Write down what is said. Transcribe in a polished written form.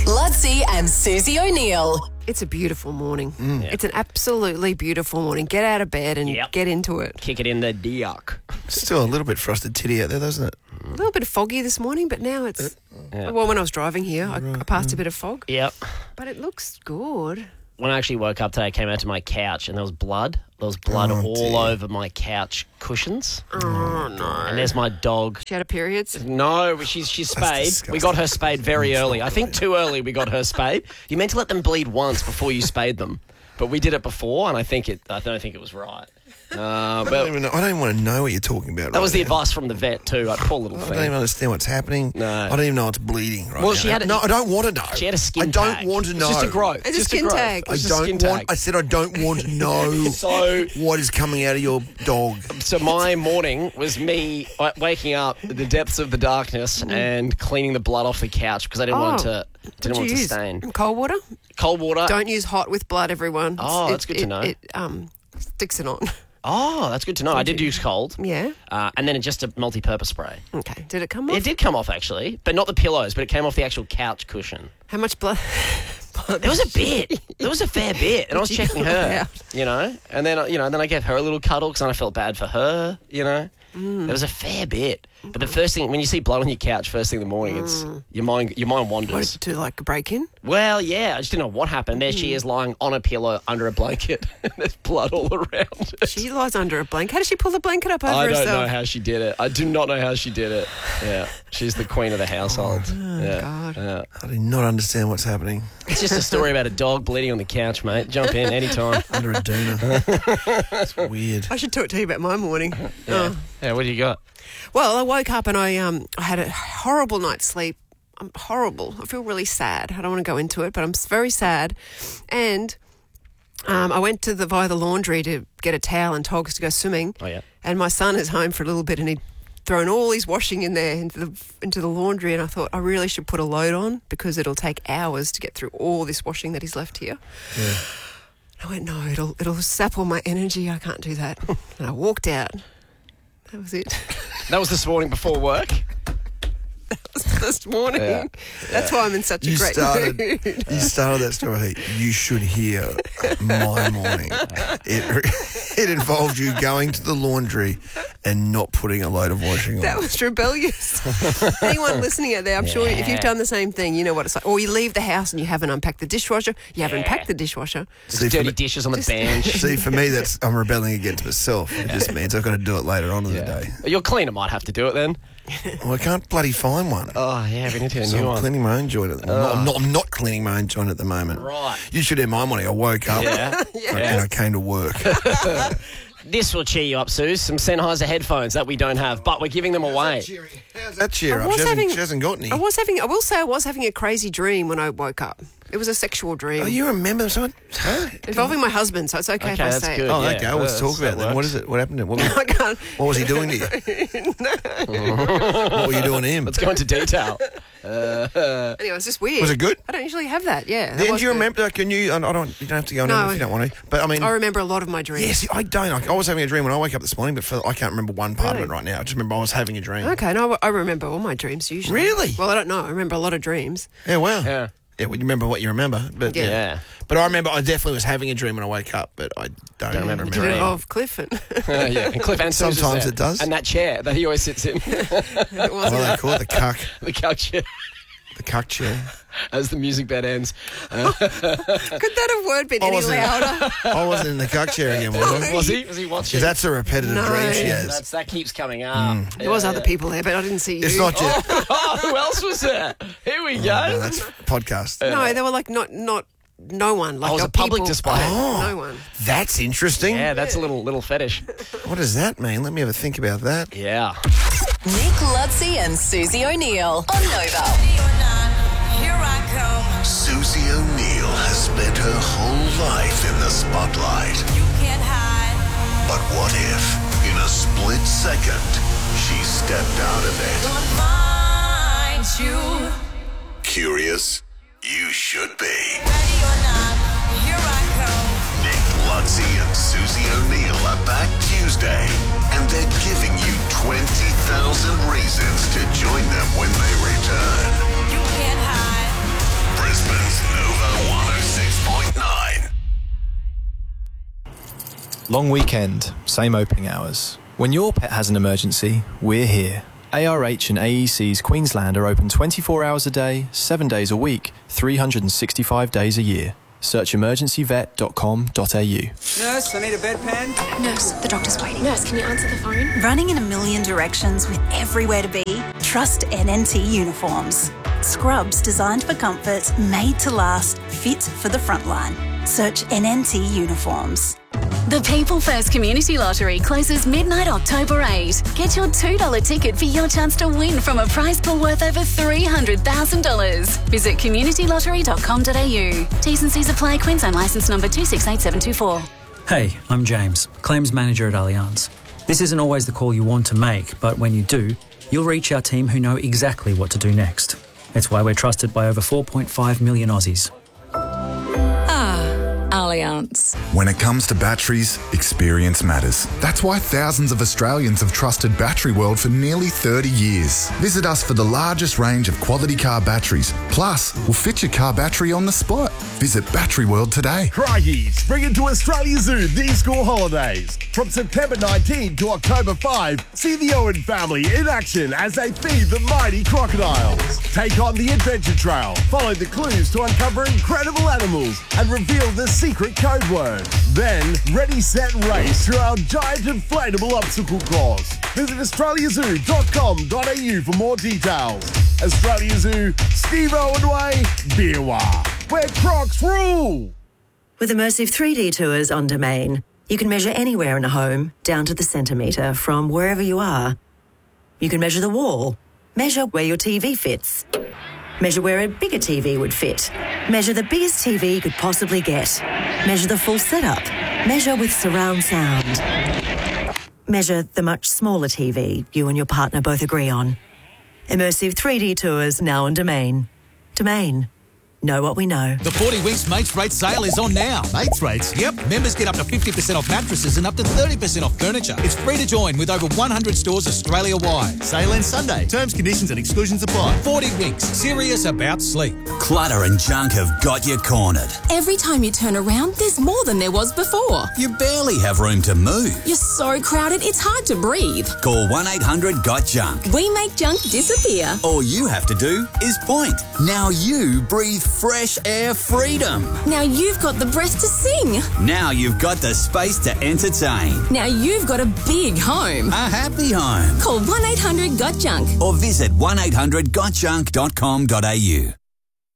Lutzi and Susie O'Neill. It's a beautiful morning. It's an absolutely beautiful morning. Get out of bed and get into it. Kick it in the diok. Still a little bit frosted titty out there, doesn't it? A little bit foggy this morning, but now it's... Well, when I was driving here, I passed a bit of fog. Yep. But it looks good. When I actually woke up today, I came out to my couch and there was blood. There was blood all over my couch cushions. Oh, no. And there's my dog. She had a period? No, she's spayed. disgusting. We got her spayed very early. I think too early we got her spayed. You meant to let them bleed once before you spayed them. But we did it before, and I don't think it was right. I don't even want to know what you're talking about. That was the advice from the vet too. Poor little I thing. don't even understand what's happening. No. I don't even know it's bleeding right Well, now. she had No, I don't want to know. She had a skin I don't tag. want to know. It's just a growth. It's a skin tag. I It's just a skin don't want. tag. I said I don't want to know So- what is coming out of your dog. So my morning was me waking up in the depths of the darkness and cleaning the blood off the couch because I didn't want to What'd you use? stain. Cold water? Cold water. Don't use hot with blood, everyone. Oh, that's good to know. It sticks it on. Oh, that's good to know. I did use cold. Yeah. And then just a multi-purpose spray. Okay. Did it come off? It did come off actually, but not the pillows, but it came off the actual couch cushion. How much blood? There was a bit. There was a fair bit. And I was Did you checking pull it her, out? and then, then I gave her a little cuddle because I felt bad for her, There was a fair bit. But the first thing, when you see blood on your couch first thing in the morning, it's your mind wanders. What, to like a break-in? Well, yeah, I just didn't know what happened. There she is lying on a pillow under a blanket and there's blood all around it. She lies under a blanket. How did she pull the blanket up over I herself? don't know how she did it. I do not know how she did it. Yeah, she's the queen of the household. God. Yeah. I do not understand what's happening It's just a story about a dog bleeding on the couch, mate. Jump in anytime. under a doona. It's weird. I should talk to you about my morning. Yeah. Yeah, what do you got? Well, I woke up and I had a horrible night's sleep. I'm horrible. I feel really sad. I don't want to go into it, but I'm very sad. And I went via the laundry to get a towel and togs to go swimming. Oh, yeah. And my son is home for a little bit and he'd thrown all his washing in there into the laundry, and I thought I really should put a load on because it'll take hours to get through all this washing that he's left here. Yeah. I went, no, it'll sap all my energy. I can't do that. And I walked out. That was it. That was this morning before work. This morning. Yeah. That's why I'm in such a great mood. You started that story. You should hear my morning. It involved you going to the laundry and not putting a load of washing on. That was rebellious. Anyone listening out there, I'm sure if you've done the same thing, you know what it's like. Or you leave the house and you haven't unpacked the dishwasher. You haven't packed the dishwasher. See, Dirty dishes on the bench. See, for me, I'm rebelling against myself. It just means I've got to do it later on in the day. Your cleaner might have to do it then. Well, I can't bloody find one. Oh, yeah, we need to get a So new I'm one. cleaning my own joint. I'm not cleaning my own joint at the moment. Right. You should hear my morning. I woke up and I came to work. This will cheer you up, Suze. Some Sennheiser headphones that we don't have, but we're giving them away. How's that cheer I up? was She hasn't got any. I will say I was having a crazy dream when I woke up. It was a sexual dream. Oh, you remember something? involving my husband, so it's okay if I that's say good. it. Oh, Yeah, okay. Let's talk about that. What is it? What happened to him? I can't. What was he doing to you? What were you doing to him? Let's go into detail. Anyway, it's just weird. Was it good? I don't usually have that. Yeah. Then do you remember? Can you? I don't. You don't have to go into No. it if you don't want to. But I mean, I remember a lot of my dreams. yes, I don't. I was having a dream when I woke up this morning, but I can't remember one part of Really? it right now. I just remember I was having a dream. Okay, no, I remember all my dreams usually. Really? Well, I don't know. I remember a lot of dreams. Yeah. Wow. Yeah. Yeah. Well, you remember what you remember, but Yeah. But I remember I definitely was having a dream when I wake up, but I don't remember. Did it involve Cliff? And Yeah. And Cliff and Suze is Sometimes there. it does. And that chair that he always sits in. it What wasn't. do they call it? The cuck. The couch chair. The cuck chair. As the music bed ends. Could that have word been any wasn't- louder? I wasn't in the cuck chair again, was I? Was he? Was he watching? Because that's a repetitive No. dream she has. That keeps coming up. There was other people there, but I didn't see you. It's not just. Oh, who else was there? Here we go. No, that's podcast. No, they were like no one. Like Oh, it was there a public people- display. No one. That's interesting. Yeah, that's a little fetish. What does that mean? Let me have a think about that. Yeah. Nick Lutzi and Susie O'Neill on Nova. Here I come. Susie O'Neill has spent her whole life in the spotlight. You can't hide. But what if, in a split second, she stepped out of it? Gonna find you. Curious? You should be. Ready or not, here I come. Nick Lutzi and Susie O'Neill are back Tuesday, and they're giving you 20,000 reasons to join them when they return. You can't hide. Long weekend, same opening hours. When your pet has an emergency, we're here. ARH and AEC's Queensland are open 24 hours a day, 7 days a week, 365 days a year. Search emergencyvet.com.au. Nurse, I need a bedpan. Nurse, the doctor's waiting. Nurse, can you answer the phone? Running in a million directions with everywhere to be? Trust NNT Uniforms. Scrubs designed for comfort, made to last, fit for the front line. Search NNT Uniforms. The People First Community Lottery closes midnight October 8. Get your $2 ticket for your chance to win from a prize pool worth over $300,000. Visit communitylottery.com.au. T's and C's apply. Queensland licence number 268724. Hey, I'm James, Claims Manager at Allianz. This isn't always the call you want to make, but when you do, you'll reach our team who know exactly what to do next. It's why we're trusted by over 4.5 million Aussies. Allianz. When it comes to batteries, experience matters. That's why thousands of Australians have trusted Battery World for nearly 30 years. Visit us for the largest range of quality car batteries. Plus, we'll fit your car battery on the spot. Visit Battery World today. Crikey, spring into Australia Zoo these school holidays. From September 19 to October 5, see the Owen family in action as they feed the mighty crocodiles. Take on the adventure trail, follow the clues to uncover incredible animals and reveal the secret code word. Then, ready, set, race through our giant inflatable obstacle course. Visit australiazoo.com.au for more details. Australia Zoo, Steve Owen Way, Beerwah, where Crocs rule. With immersive 3D tours on Domain, you can measure anywhere in a home, down to the centimetre, from wherever you are. You can measure the wall, measure where your TV fits, measure where a bigger TV would fit, measure the biggest TV you could possibly get, measure the full setup, measure with surround sound, measure the much smaller TV you and your partner both agree on. Immersive 3D tours now on Domain. Domain. Know what we know. The 40 Winks Mates Rate sale is on now. Mates Rates? Yep. Members get up to 50% off mattresses and up to 30% off furniture. It's free to join with over 100 stores Australia-wide. Sale ends Sunday. Terms, conditions and exclusions apply. 40 Winks. Serious about sleep. Clutter and junk have got you cornered. Every time you turn around, there's more than there was before. You barely have room to move. You're so crowded, it's hard to breathe. Call 1-800-GOT-JUNK. We make junk disappear. All you have to do is point. Now you breathe fresh air freedom. Now you've got the breath to sing. Now you've got the space to entertain. Now you've got a big home. A happy home. Call 1-800-GOT-JUNK. Or visit 1-800-GOTJUNK.com.au.